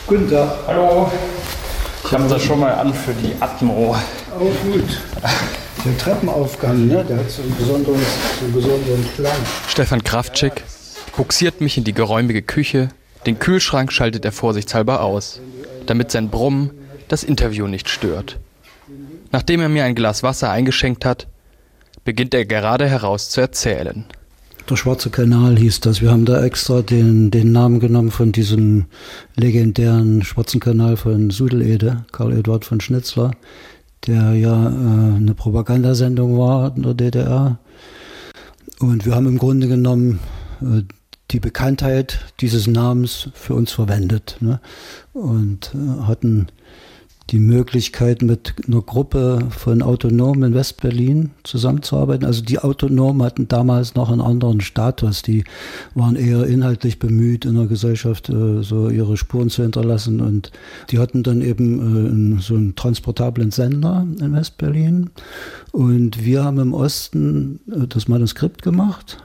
Guten Tag. Hallo. Ich habe das schon mal an für die Atmo. Oh, gut. Der Treppenaufgang, ne? Der hat so einen besonderen Klang. Stefan Kraftschick buxiert mich in die geräumige Küche. Den Kühlschrank schaltet er vorsichtshalber aus, damit sein Brummen das Interview nicht stört. Nachdem er mir ein Glas Wasser eingeschenkt hat, beginnt er gerade heraus zu erzählen. Der Schwarze Kanal hieß das. Wir haben da extra den Namen genommen von diesem legendären Schwarzen Kanal von Sudelede, Karl Eduard von Schnitzler, der ja eine Propagandasendung war in der DDR. Und wir haben im Grunde genommen die Bekanntheit dieses Namens für uns verwendet, ne? Und hatten die Möglichkeit, mit einer Gruppe von Autonomen in Westberlin zusammenzuarbeiten. Also die Autonomen hatten damals noch einen anderen Status. Die waren eher inhaltlich bemüht, in der Gesellschaft so ihre Spuren zu hinterlassen. Und die hatten dann eben so einen transportablen Sender in Westberlin. Und wir haben im Osten das Manuskript gemacht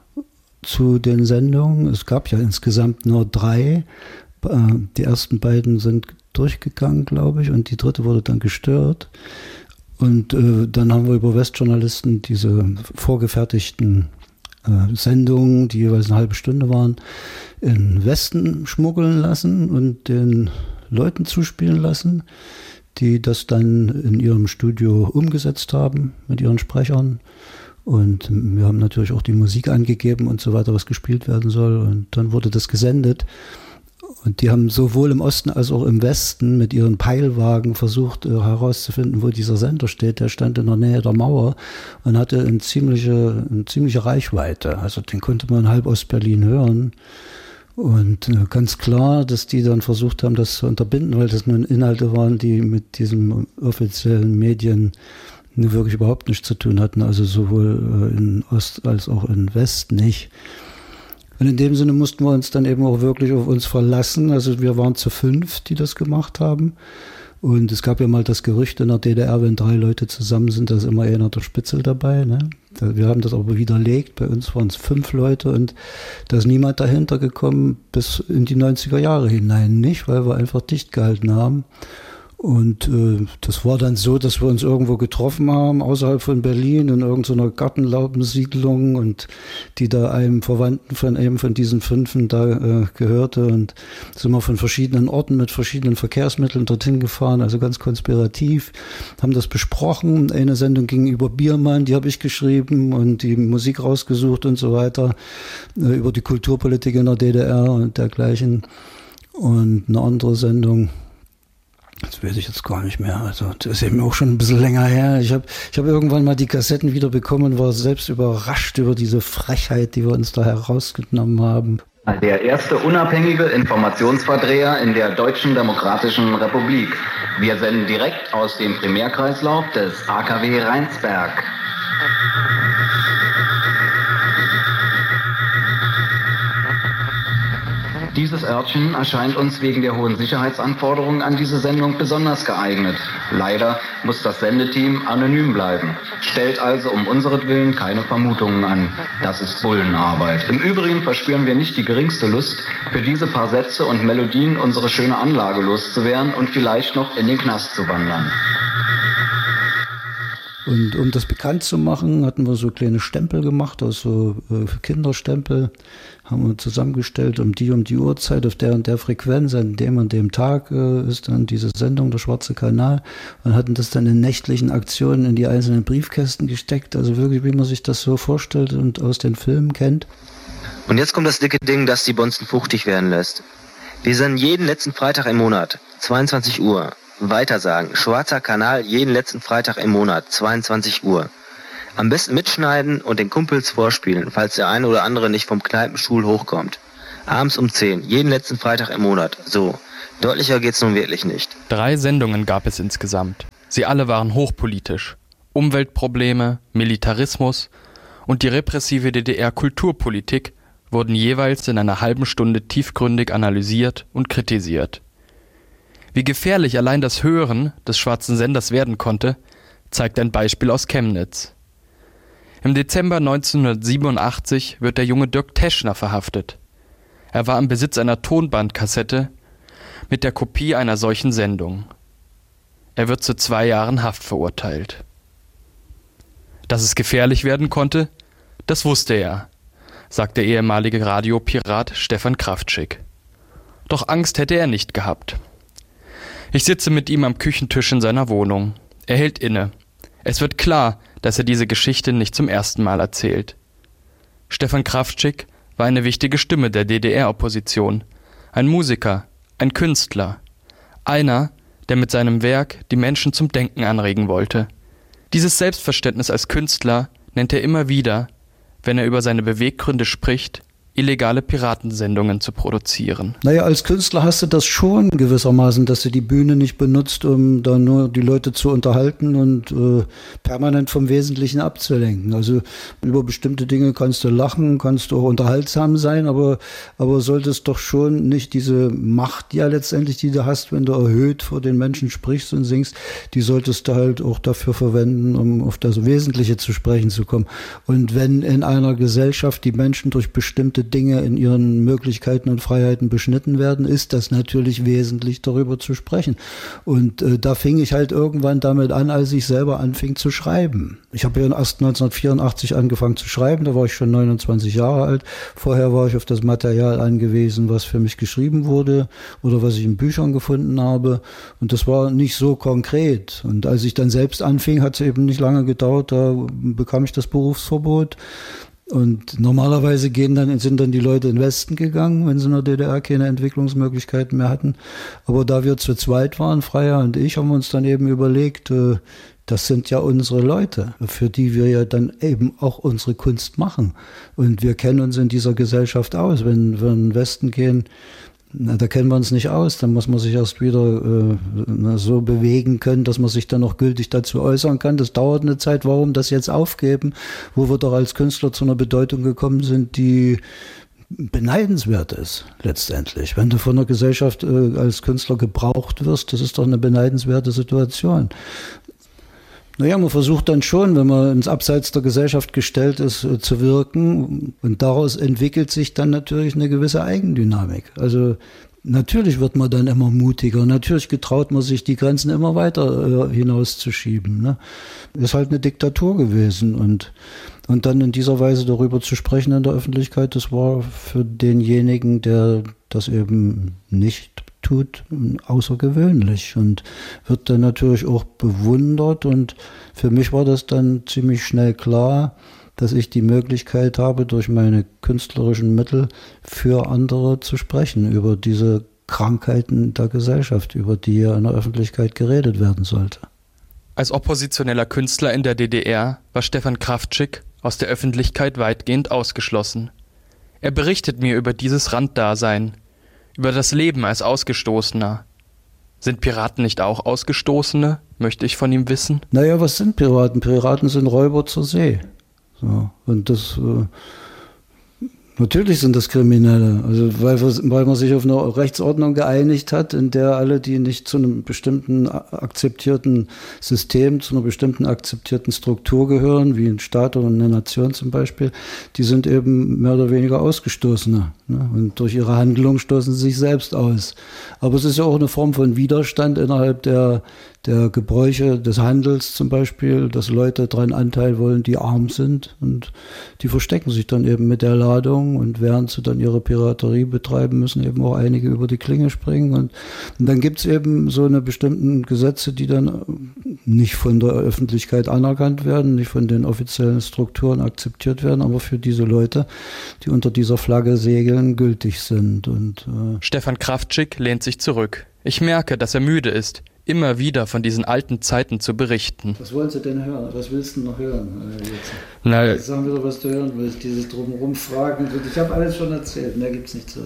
zu den Sendungen. Es gab ja insgesamt nur 3. Die ersten beiden sind durchgegangen, glaube ich, und die dritte wurde dann gestört. Und dann haben wir über Westjournalisten diese vorgefertigten Sendungen, die jeweils eine halbe Stunde waren, in Westen schmuggeln lassen und den Leuten zuspielen lassen, die das dann in ihrem Studio umgesetzt haben mit ihren Sprechern. Und wir haben natürlich auch die Musik angegeben und so weiter, was gespielt werden soll. Und dann wurde das gesendet. Und die haben sowohl im Osten als auch im Westen mit ihren Peilwagen versucht herauszufinden, wo dieser Sender steht. Der stand in der Nähe der Mauer und hatte eine ziemliche Reichweite. Also den konnte man in halb Ostberlin hören. Und ganz klar, dass die dann versucht haben, das zu unterbinden, weil das nun Inhalte waren, die mit diesen offiziellen Medien wirklich überhaupt nichts zu tun hatten. Also sowohl in Ost als auch in West nicht. Und in dem Sinne mussten wir uns dann eben auch wirklich auf uns verlassen. Also wir waren zu 5, die das gemacht haben. Und es gab ja mal das Gerücht in der DDR, wenn 3 Leute zusammen sind, da ist immer einer der Spitzel dabei, ne? Wir haben das aber widerlegt. Bei uns waren es 5 Leute und da ist niemand dahinter gekommen bis in die 90er Jahre hinein. Nicht, weil wir einfach dicht gehalten haben. Und das war dann so, dass wir uns irgendwo getroffen haben, außerhalb von Berlin, in irgendeiner Gartenlaubensiedlung und die da einem Verwandten von einem von diesen 5 da gehörte. Und sind wir von verschiedenen Orten mit verschiedenen Verkehrsmitteln dorthin gefahren, also ganz konspirativ, haben das besprochen. Eine Sendung ging über Biermann, die habe ich geschrieben und die Musik rausgesucht und so weiter, über die Kulturpolitik in der DDR und dergleichen. Und eine andere Sendung, das weiß ich jetzt gar nicht mehr. Also das ist eben auch schon ein bisschen länger her. Ich hab irgendwann mal die Kassetten wieder bekommen und war selbst überrascht über diese Frechheit, die wir uns da herausgenommen haben. Der erste unabhängige Informationsverdreher in der Deutschen Demokratischen Republik. Wir senden direkt aus dem Primärkreislauf des AKW Rheinsberg. Dieses Örtchen erscheint uns wegen der hohen Sicherheitsanforderungen an diese Sendung besonders geeignet. Leider muss das Sendeteam anonym bleiben. Stellt also um unseretwillen keine Vermutungen an. Das ist Bullenarbeit. Im Übrigen verspüren wir nicht die geringste Lust, für diese paar Sätze und Melodien unsere schöne Anlage loszuwerden und vielleicht noch in den Knast zu wandern. Und um das bekannt zu machen, hatten wir so kleine Stempel gemacht, also Kinderstempel, haben wir zusammengestellt um die Uhrzeit, auf der und der Frequenz, an dem und dem Tag ist dann diese Sendung, der Schwarze Kanal, und hatten das dann in nächtlichen Aktionen in die einzelnen Briefkästen gesteckt, also wirklich, wie man sich das so vorstellt und aus den Filmen kennt. Und jetzt kommt das dicke Ding, das die Bonzen fuchtig werden lässt. Wir senden jeden letzten Freitag im Monat, 22 Uhr. Weitersagen, Schwarzer Kanal jeden letzten Freitag im Monat, 22 Uhr. Am besten mitschneiden und den Kumpels vorspielen, falls der eine oder andere nicht vom Kneipenstuhl hochkommt. Abends um 10, jeden letzten Freitag im Monat. So, deutlicher geht's nun wirklich nicht. 3 Sendungen gab es insgesamt. Sie alle waren hochpolitisch. Umweltprobleme, Militarismus und die repressive DDR-Kulturpolitik wurden jeweils in einer halben Stunde tiefgründig analysiert und kritisiert. Wie gefährlich allein das Hören des schwarzen Senders werden konnte, zeigt ein Beispiel aus Chemnitz. Im Dezember 1987 wird der junge Dirk Teschner verhaftet. Er war im Besitz einer Tonbandkassette, mit der Kopie einer solchen Sendung. Er wird zu 2 Jahren Haft verurteilt. Dass es gefährlich werden konnte, das wusste er, sagt der ehemalige Radiopirat Stefan Kraftschick. Doch Angst hätte er nicht gehabt. Ich sitze mit ihm am Küchentisch in seiner Wohnung. Er hält inne. Es wird klar, dass er diese Geschichte nicht zum ersten Mal erzählt. Stefan Kraftschick war eine wichtige Stimme der DDR-Opposition, ein Musiker, ein Künstler, einer, der mit seinem Werk die Menschen zum Denken anregen wollte. Dieses Selbstverständnis als Künstler nennt er immer wieder, wenn er über seine Beweggründe spricht, illegale Piratensendungen zu produzieren. Naja, als Künstler hast du das schon gewissermaßen, dass du die Bühne nicht benutzt, um da nur die Leute zu unterhalten und permanent vom Wesentlichen abzulenken. Also über bestimmte Dinge kannst du lachen, kannst du auch unterhaltsam sein, aber solltest doch schon nicht diese Macht, ja letztendlich, die du hast, wenn du erhöht vor den Menschen sprichst und singst, die solltest du halt auch dafür verwenden, um auf das Wesentliche zu sprechen zu kommen. Und wenn in einer Gesellschaft die Menschen durch bestimmte Dinge in ihren Möglichkeiten und Freiheiten beschnitten werden, ist das natürlich wesentlich, darüber zu sprechen. Und da fing ich halt irgendwann damit an, als ich selber anfing zu schreiben. Ich habe ja erst 1984 angefangen zu schreiben, da war ich schon 29 Jahre alt. Vorher war ich auf das Material angewiesen, was für mich geschrieben wurde oder was ich in Büchern gefunden habe. Und das war nicht so konkret. Und als ich dann selbst anfing, hat es eben nicht lange gedauert, da bekam ich das Berufsverbot. Und normalerweise sind dann die Leute in den Westen gegangen, wenn sie in der DDR keine Entwicklungsmöglichkeiten mehr hatten. Aber da wir zu zweit waren, Freier und ich, haben wir uns dann eben überlegt, das sind ja unsere Leute, für die wir ja dann eben auch unsere Kunst machen. Und wir kennen uns in dieser Gesellschaft aus. Wenn wir in den Westen gehen, da kennen wir uns nicht aus, dann muss man sich erst wieder so bewegen können, dass man sich dann noch gültig dazu äußern kann. Das dauert eine Zeit. Warum das jetzt aufgeben, wo wir doch als Künstler zu einer Bedeutung gekommen sind, die beneidenswert ist letztendlich. Wenn du von der Gesellschaft als Künstler gebraucht wirst, das ist doch eine beneidenswerte Situation. Naja, man versucht dann schon, wenn man ins Abseits der Gesellschaft gestellt ist, zu wirken. Und daraus entwickelt sich dann natürlich eine gewisse Eigendynamik. Also natürlich wird man dann immer mutiger. Natürlich getraut man sich, die Grenzen immer weiter hinauszuschieben. Ne? Ist halt eine Diktatur gewesen. Und dann in dieser Weise darüber zu sprechen in der Öffentlichkeit, das war für denjenigen, der das eben nicht tut, außergewöhnlich und wird dann natürlich auch bewundert. Und für mich war das dann ziemlich schnell klar, dass ich die Möglichkeit habe, durch meine künstlerischen Mittel für andere zu sprechen, über diese Krankheiten der Gesellschaft, über die ja in der Öffentlichkeit geredet werden sollte. Als oppositioneller Künstler in der DDR war Stefan Kraftschick aus der Öffentlichkeit weitgehend ausgeschlossen. Er berichtet mir über dieses Randdasein, über das Leben als Ausgestoßener. Sind Piraten nicht auch Ausgestoßene, möchte ich von ihm wissen? Naja, was sind Piraten? Piraten sind Räuber zur See. So, und das natürlich sind das Kriminelle, also weil man sich auf eine Rechtsordnung geeinigt hat, in der alle, die nicht zu einem bestimmten akzeptierten System, zu einer bestimmten akzeptierten Struktur gehören, wie ein Staat oder eine Nation zum Beispiel, die sind eben mehr oder weniger Ausgestoßene. Ne? Und durch ihre Handlung stoßen sie sich selbst aus. Aber es ist ja auch eine Form von Widerstand innerhalb der Gebräuche des Handels zum Beispiel, dass Leute daran Anteil wollen, die arm sind, und die verstecken sich dann eben mit der Ladung, und während sie dann ihre Piraterie betreiben, müssen eben auch einige über die Klinge springen, und dann gibt es eben so eine bestimmten Gesetze, die dann nicht von der Öffentlichkeit anerkannt werden, nicht von den offiziellen Strukturen akzeptiert werden, aber für diese Leute, die unter dieser Flagge segeln, gültig sind. Und Stefan Kraftschick lehnt sich zurück. Ich merke, dass er müde ist, immer wieder von diesen alten Zeiten zu berichten. Was wollen Sie denn hören? Was willst du noch hören? Jetzt sagen wir doch, was du hören willst. Dieses Drumherum fragen. Ich habe alles schon erzählt. Mehr gibt es nicht zu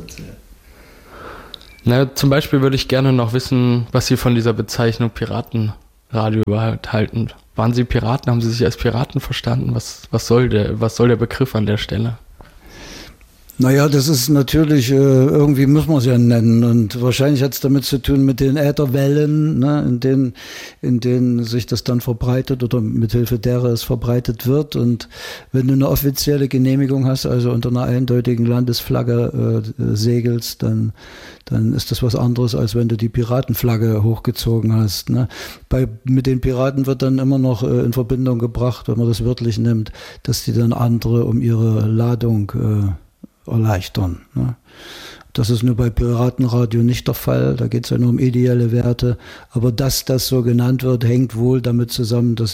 erzählen. Zum Beispiel würde ich gerne noch wissen, was Sie von dieser Bezeichnung Piratenradio überhaupt halten. Waren Sie Piraten? Haben Sie sich als Piraten verstanden? Was soll der Begriff an der Stelle? Naja, das ist natürlich, irgendwie muss man es ja nennen, und wahrscheinlich hat es damit zu tun mit den Ätherwellen, ne, in denen sich das dann verbreitet oder mithilfe derer es verbreitet wird. Und wenn du eine offizielle Genehmigung hast, also unter einer eindeutigen Landesflagge segelst, dann ist das was anderes, als wenn du die Piratenflagge hochgezogen hast. Ne. Mit den Piraten wird dann immer noch in Verbindung gebracht, wenn man das wörtlich nimmt, dass die dann andere um ihre Ladung erleichtern. Ne? Das ist nur bei Piratenradio nicht der Fall, da geht es ja nur um ideelle Werte, aber dass das so genannt wird, hängt wohl damit zusammen, dass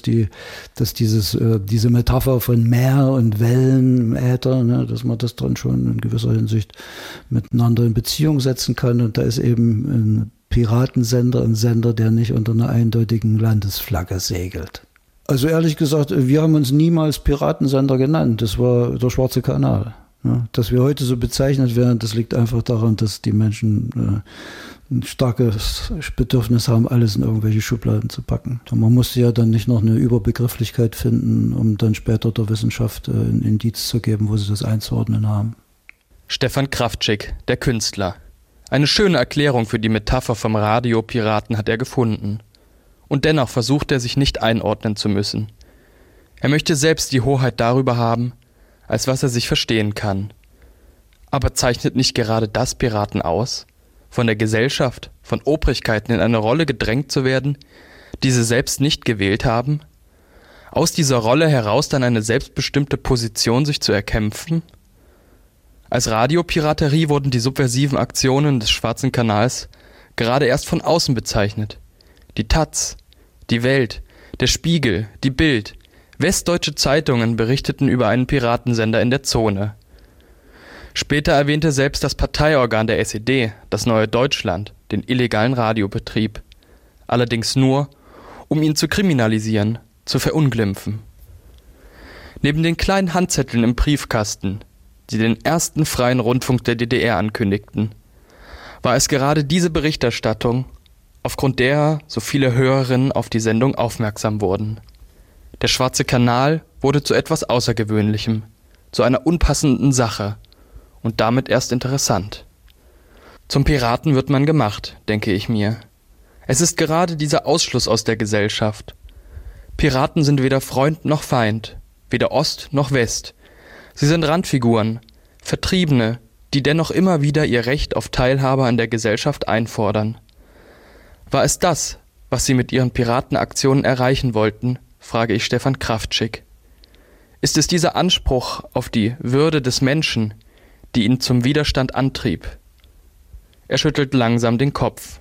diese Metapher von Meer und Wellen im Äther, ne, dass man das dann schon in gewisser Hinsicht miteinander in Beziehung setzen kann, und da ist eben ein Piratensender ein Sender, der nicht unter einer eindeutigen Landesflagge segelt. Also ehrlich gesagt, wir haben uns niemals Piratensender genannt, das war der Schwarze Kanal. Ja, dass wir heute so bezeichnet werden, das liegt einfach daran, dass die Menschen ein starkes Bedürfnis haben, alles in irgendwelche Schubladen zu packen. Und man musste ja dann nicht noch eine Überbegrifflichkeit finden, um dann später der Wissenschaft ein Indiz zu geben, wo sie das einzuordnen haben. Stefan Kraftschick, der Künstler. Eine schöne Erklärung für die Metapher vom Radiopiraten hat er gefunden. Und dennoch versucht er, sich nicht einordnen zu müssen. Er möchte selbst die Hoheit darüber haben, als was er sich verstehen kann. Aber zeichnet nicht gerade das Piraten aus, von der Gesellschaft, von Obrigkeiten in eine Rolle gedrängt zu werden, die sie selbst nicht gewählt haben? Aus dieser Rolle heraus dann eine selbstbestimmte Position sich zu erkämpfen? Als Radiopiraterie wurden die subversiven Aktionen des Schwarzen Kanals gerade erst von außen bezeichnet. Die taz, die Welt, der Spiegel, die Bild, westdeutsche Zeitungen berichteten über einen Piratensender in der Zone. Später erwähnte selbst das Parteiorgan der SED, das Neue Deutschland, den illegalen Radiobetrieb. Allerdings nur, um ihn zu kriminalisieren, zu verunglimpfen. Neben den kleinen Handzetteln im Briefkasten, die den ersten freien Rundfunk der DDR ankündigten, war es gerade diese Berichterstattung, aufgrund derer so viele Hörerinnen auf die Sendung aufmerksam wurden. Der Schwarze Kanal wurde zu etwas Außergewöhnlichem, zu einer unpassenden Sache und damit erst interessant. Zum Piraten wird man gemacht, denke ich mir. Es ist gerade dieser Ausschluss aus der Gesellschaft. Piraten sind weder Freund noch Feind, weder Ost noch West. Sie sind Randfiguren, Vertriebene, die dennoch immer wieder ihr Recht auf Teilhabe an der Gesellschaft einfordern. War es das, was sie mit ihren Piratenaktionen erreichen wollten, frage ich Stefan Kraftschick. Ist es dieser Anspruch auf die Würde des Menschen, die ihn zum Widerstand antrieb? Er schüttelt langsam den Kopf.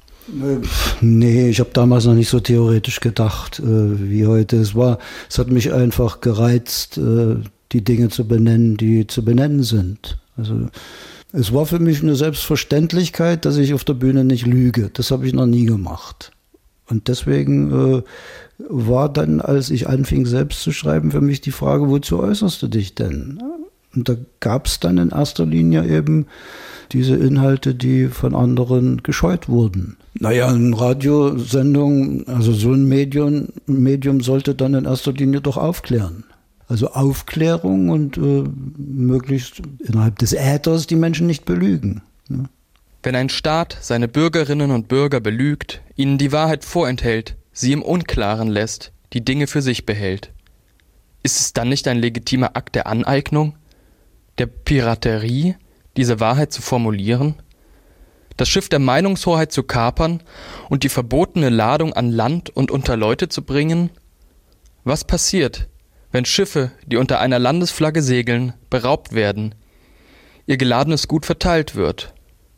Nee, ich habe damals noch nicht so theoretisch gedacht wie heute. Es hat mich einfach gereizt, die Dinge zu benennen, die zu benennen sind. Also es war für mich eine Selbstverständlichkeit, dass ich auf der Bühne nicht lüge. Das habe ich noch nie gemacht. Und deswegen war dann, als ich anfing selbst zu schreiben, für mich die Frage, wozu äußerst du dich denn? Und da gab es dann in erster Linie eben diese Inhalte, die von anderen gescheut wurden. Naja, eine Radiosendung, also so ein Medium sollte dann in erster Linie doch aufklären. Also Aufklärung und möglichst innerhalb des Äthers die Menschen nicht belügen. Ne? Wenn ein Staat seine Bürgerinnen und Bürger belügt, ihnen die Wahrheit vorenthält, sie im Unklaren lässt, die Dinge für sich behält, ist es dann nicht ein legitimer Akt der Aneignung, der Piraterie, diese Wahrheit zu formulieren? Das Schiff der Meinungshoheit zu kapern und die verbotene Ladung an Land und unter Leute zu bringen? Was passiert, wenn Schiffe, die unter einer Landesflagge segeln, beraubt werden, ihr geladenes Gut verteilt wird?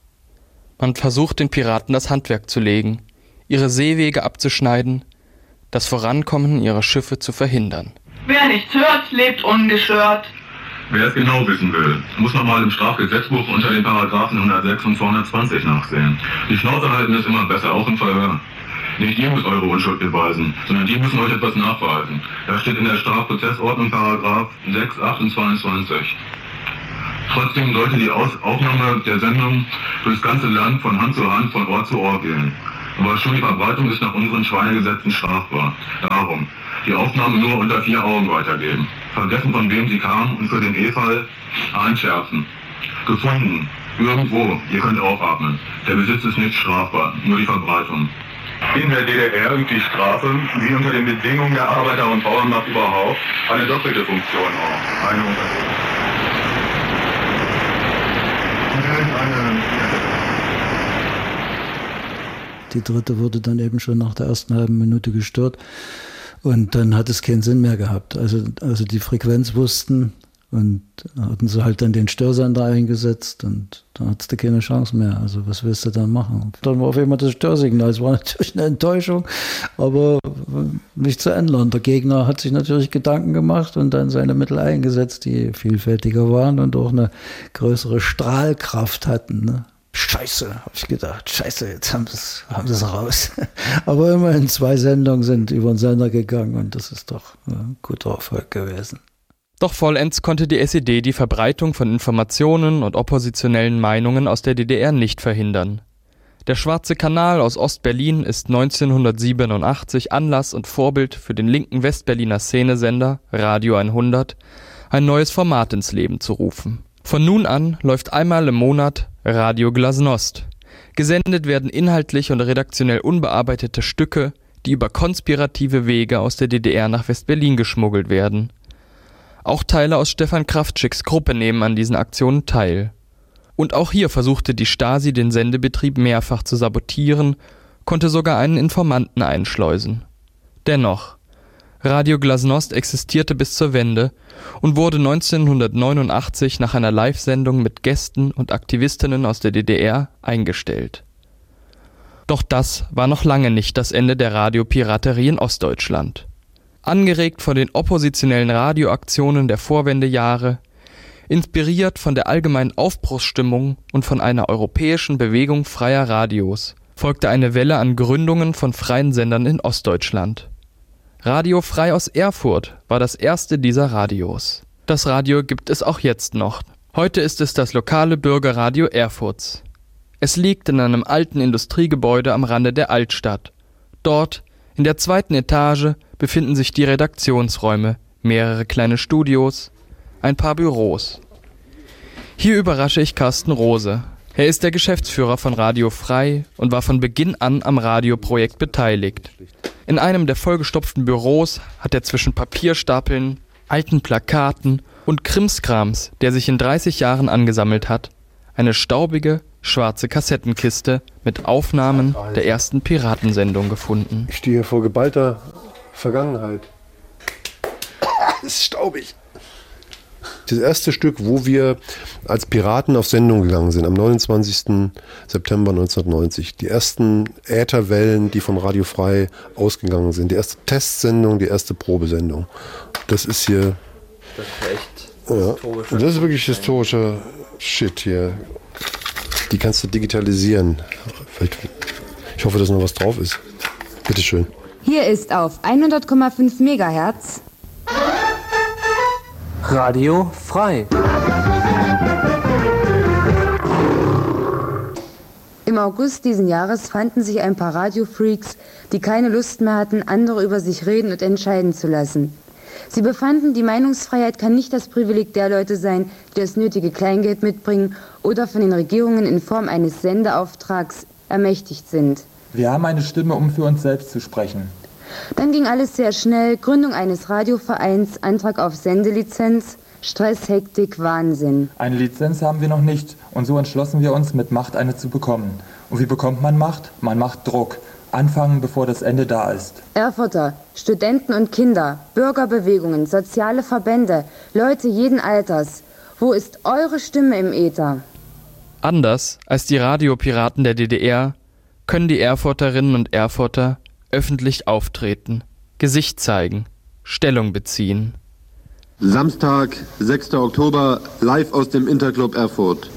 Man versucht den Piraten das Handwerk zu legen, ihre Seewege abzuschneiden, das Vorankommen ihrer Schiffe zu verhindern. Wer nichts hört, lebt ungestört. Wer es genau wissen will, muss man mal im Strafgesetzbuch unter den Paragraphen 106 und 220 nachsehen. Die Schnauze halten ist immer besser, auch im Verhör. Nicht ihr müsst eure Unschuld beweisen, sondern die müssen euch etwas nachweisen. Das steht in der Strafprozessordnung Paragraph 6, 8 und 22. Trotzdem sollte die Aufnahme der Sendung durchs ganze Land von Hand zu Hand, von Ort zu Ort gehen. Aber schon die Verbreitung ist nach unseren Schweinegesetzen strafbar. Darum, die Aufnahme nur unter 4 Augen weitergeben. Vergessen, von wem sie kam und für den E-Fall einschärfen. Gefunden. Irgendwo. Ihr könnt aufatmen. Der Besitz ist nicht strafbar, nur die Verbreitung. In der DDR übt die Strafe, wie unter den Bedingungen der Arbeiter- und Bauernmacht überhaupt, eine doppelte Funktion auf. Die dritte wurde dann eben schon nach der ersten halben Minute gestört und dann hat es keinen Sinn mehr gehabt. Also die Frequenz wussten und hatten sie halt dann den Störsender eingesetzt und dann hattest du keine Chance mehr. Also was willst du dann machen? Dann war auf einmal das Störsignal. Es war natürlich eine Enttäuschung, aber nicht zu ändern. Der Gegner hat sich natürlich Gedanken gemacht und dann seine Mittel eingesetzt, die vielfältiger waren und auch eine größere Strahlkraft hatten, ne? Scheiße, habe ich gedacht. Scheiße, jetzt haben sie es raus. Aber immerhin 2 Sendungen sind über den Sender gegangen und das ist doch ein guter Erfolg gewesen. Doch vollends konnte die SED die Verbreitung von Informationen und oppositionellen Meinungen aus der DDR nicht verhindern. Der Schwarze Kanal aus Ostberlin ist 1987 Anlass und Vorbild für den linken Westberliner Szenesender Radio 100, ein neues Format ins Leben zu rufen. Von nun an läuft einmal im Monat Radio Glasnost. Gesendet werden inhaltlich und redaktionell unbearbeitete Stücke, die über konspirative Wege aus der DDR nach Westberlin geschmuggelt werden. Auch Teile aus Stefan Kraftschicks Gruppe nehmen an diesen Aktionen teil. Und auch hier versuchte die Stasi, den Sendebetrieb mehrfach zu sabotieren, konnte sogar einen Informanten einschleusen. Dennoch, Radio Glasnost existierte bis zur Wende und wurde 1989 nach einer Live-Sendung mit Gästen und Aktivistinnen aus der DDR eingestellt. Doch das war noch lange nicht das Ende der Radiopiraterie in Ostdeutschland. Angeregt von den oppositionellen Radioaktionen der Vorwendejahre, inspiriert von der allgemeinen Aufbruchsstimmung und von einer europäischen Bewegung freier Radios, folgte eine Welle an Gründungen von freien Sendern in Ostdeutschland. Radio Frei aus Erfurt war das erste dieser Radios. Das Radio gibt es auch jetzt noch. Heute ist es das lokale Bürgerradio Erfurts. Es liegt in einem alten Industriegebäude am Rande der Altstadt. Dort, in der 2. Etage, befinden sich die Redaktionsräume, mehrere kleine Studios, ein paar Büros. Hier überrasche ich Carsten Rose. Er ist der Geschäftsführer von Radio Frei und war von Beginn an am Radioprojekt beteiligt. In einem der vollgestopften Büros hat er zwischen Papierstapeln, alten Plakaten und Krimskrams, der sich in 30 Jahren angesammelt hat, eine staubige, schwarze Kassettenkiste mit Aufnahmen der ersten Piratensendung gefunden. Ich stehe hier vor geballter Vergangenheit. Das ist staubig. Das erste Stück, wo wir als Piraten auf Sendung gegangen sind, am 29. September 1990. Die ersten Ätherwellen, die von Radio Frei ausgegangen sind. Die erste Testsendung, die erste Probesendung. Das ist hier... Das ist echt historischer. Ja, das ist wirklich historischer Shit hier. Die kannst du digitalisieren. Ich hoffe, dass noch was drauf ist. Bitteschön. Hier ist auf 100,5 Megahertz Radio Frei. Im August diesen Jahres fanden sich ein paar Radiofreaks, die keine Lust mehr hatten, andere über sich reden und entscheiden zu lassen. Sie befanden, die Meinungsfreiheit kann nicht das Privileg der Leute sein, die das nötige Kleingeld mitbringen oder von den Regierungen in Form eines Sendeauftrags ermächtigt sind. Wir haben eine Stimme, um für uns selbst zu sprechen. Dann ging alles sehr schnell, Gründung eines Radiovereins, Antrag auf Sendelizenz, Stress, Hektik, Wahnsinn. Eine Lizenz haben wir noch nicht und so entschlossen wir uns, mit Macht eine zu bekommen. Und wie bekommt man Macht? Man macht Druck. Anfangen, bevor das Ende da ist. Erfurter, Studenten und Kinder, Bürgerbewegungen, soziale Verbände, Leute jeden Alters. Wo ist eure Stimme im Äther? Anders als die Radiopiraten der DDR können die Erfurterinnen und Erfurter öffentlich auftreten, Gesicht zeigen, Stellung beziehen. Samstag, 6. Oktober, live aus dem Interclub Erfurt.